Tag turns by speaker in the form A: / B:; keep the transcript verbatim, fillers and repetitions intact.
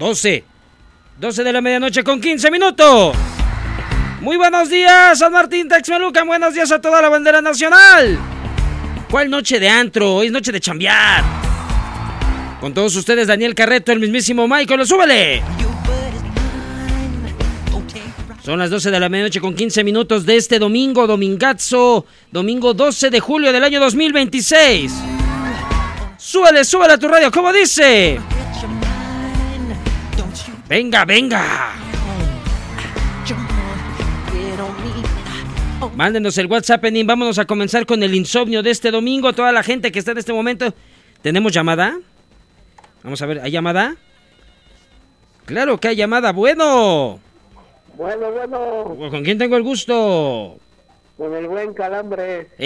A: doce. doce de la medianoche con quince minutos. Muy buenos días, San Martín Texmelucan. Buenos días a toda la bandera nacional. ¿Cuál noche de antro? Hoy es noche de chambear. Con todos ustedes, Daniel Carreto, el mismísimo Michael. ¡Súbele! Son las doce de la medianoche con quince minutos de este domingo, domingazo, domingo doce de julio del año dos mil veintiséis. Súbele, súbele a tu radio, ¿cómo dice? Venga, venga. Mándenos el WhatsApp en vámonos a comenzar con el insomnio de este domingo. Toda la gente que está en este momento. ¿Tenemos llamada? Vamos a ver, ¿hay llamada? Claro que hay llamada, bueno.
B: Bueno, bueno.
A: ¿Con quién tengo el gusto?
B: Con el buen Calambre.